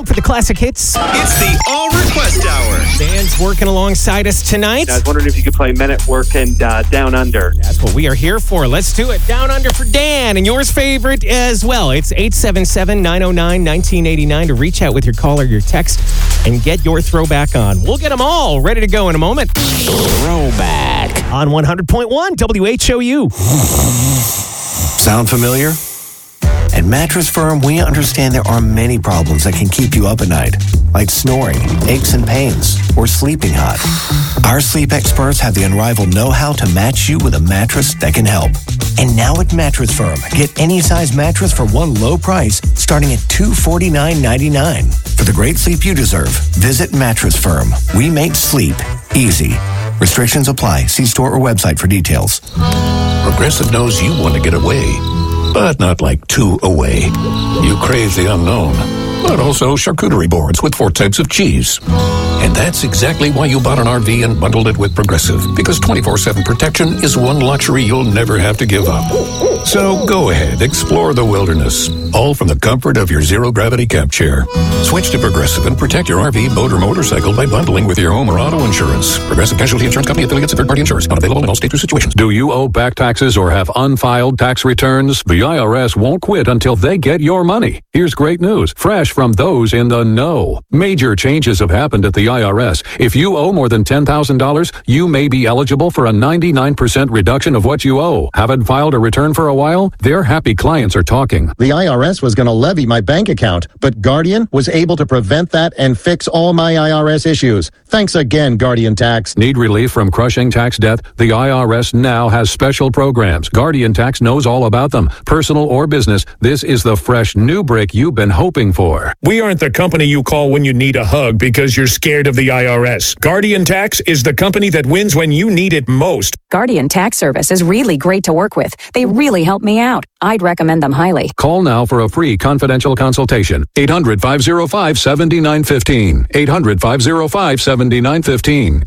home for the classic hits. It's the All Request Hour. Dan's working alongside us tonight. I was wondering if you could play Men at Work and Down Under. That's what we are here for. Let's do it. Down Under for Dan, and yours favorite as well. It's 877-909-1989 to reach out with your call or your text and get your throwback on. We'll get them all ready to go in a moment. Throwback on 100.1 WHOU. Sound familiar? At Mattress Firm, we understand there are many problems that can keep you up at night, like snoring, aches and pains, or sleeping hot. Our sleep experts have the unrivaled know-how to match you with a mattress that can help. And now at Mattress Firm, get any size mattress for one low price, starting at $249.99. For the great sleep you deserve, visit Mattress Firm. We make sleep easy. Restrictions apply. See store or website for details. Progressive knows you want to get away, but not like too away. You crave the unknown, but also charcuterie boards with 4 types of cheese. And that's exactly why you bought an RV and bundled it with Progressive, because 24/7 protection is one luxury you'll never have to give up. So go ahead, explore the wilderness, all from the comfort of your zero-gravity camp chair. Switch to Progressive and protect your RV, boat, or motorcycle by bundling with your home or auto insurance. Progressive Casualty Insurance Company, affiliates, and third-party insurers. Not available in all states or situations. Do you owe back taxes or have unfiled tax returns? The IRS won't quit until they get your money. Here's great news, fresh from those in the know. Major changes have happened at the IRS. If you owe more than $10,000, you may be eligible for a 99% reduction of what you owe. Haven't filed a return for a while? Their happy clients are talking. The IRS was going to levy my bank account, but Guardian was able to prevent that and fix all my IRS issues. Thanks again, Guardian Tax. Need relief from crushing tax debt? The IRS now has special programs. Guardian Tax knows all about them. Personal or business, this is the fresh new break you've been hoping for. We aren't the company you call when you need a hug because you're scared of the IRS. Guardian Tax is the company that wins when you need it most. Guardian Tax Service is really great to work with. They really help me out. I'd recommend them highly. Call now for a free confidential consultation. 800-505-7915. 800-505-7915.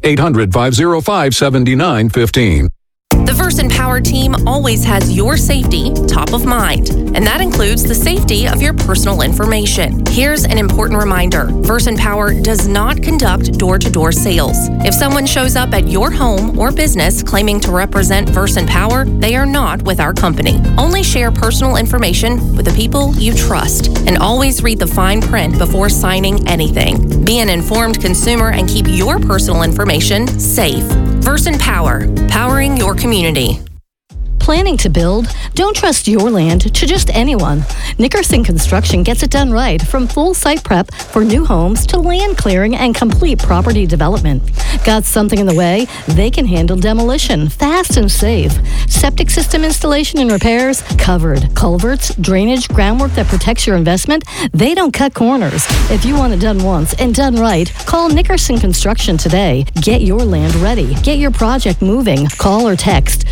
800-505-7915. The Versant Power team always has your safety top of mind, and that includes the safety of your personal information. Here's an important reminder. Versant Power does not conduct door-to-door sales. If someone shows up at your home or business claiming to represent Versant Power, they are not with our company. Only share personal information with the people you trust, and always read the fine print before signing anything. Be an informed consumer and keep your personal information safe. Versant Power, powering your community. Planning to build? Don't trust your land to just anyone. Nickerson Construction gets it done right, from full site prep for new homes to land clearing and complete property development. Got something in the way? They can handle demolition fast and safe. Septic system installation and repairs? Covered. Culverts, drainage, groundwork that protects your investment? They don't cut corners. If you want it done once and done right, call Nickerson Construction today. Get your land ready. Get your project moving. Call or text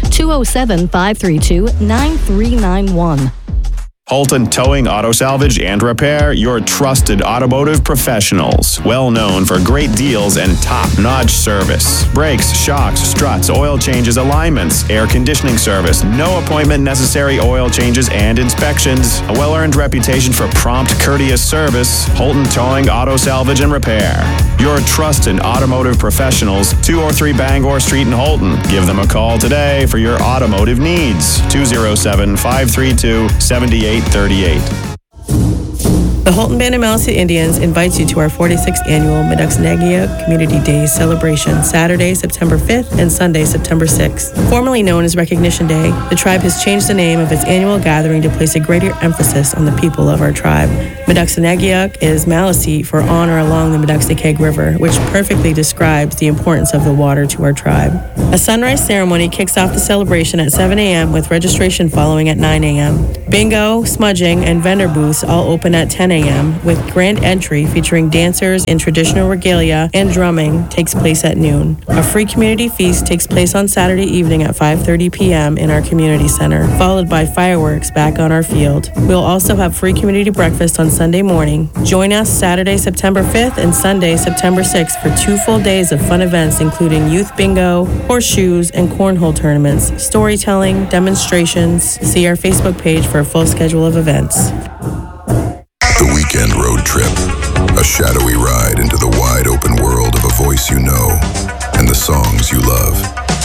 207-532-9391. Holton Towing, Auto Salvage, and Repair, your trusted automotive professionals. Well known for great deals and top-notch service. Brakes, shocks, struts, oil changes, alignments, air conditioning service, no appointment necessary oil changes and inspections. A well-earned reputation for prompt, courteous service. Holton Towing, Auto Salvage, and Repair. Your trusted automotive professionals, 203 Bangor Street in Holton. Give them a call today for your automotive needs. 207-532-7838. The Holton Band of Maliseet Indians invites you to our 46th annual Midaksanagia Community Days celebration, Saturday, September 5th and Sunday, September 6th. Formerly known as Recognition Day, the tribe has changed the name of its annual gathering to place a greater emphasis on the people of our tribe. Midaksanagia is Maliseet for honor along the Midaksakeg River, which perfectly describes the importance of the water to our tribe. A sunrise ceremony kicks off the celebration at 7 a.m. with registration following at 9 a.m. Bingo, smudging, and vendor booths all open at 10 a.m. with grand entry featuring dancers in traditional regalia and drumming takes place at noon. A free community feast takes place on Saturday evening at 5:30 p.m. in our community center, followed by fireworks back on our field. We'll also have free community breakfast on Sunday morning. Join us Saturday, September 5th and Sunday, September 6th for 2 full days of fun events including youth bingo, horseshoes, and cornhole tournaments, storytelling, demonstrations. See our Facebook page for a full schedule of events. The Weekend Road road trip, a shadowy ride into the wide open world of a voice you know and the songs you love.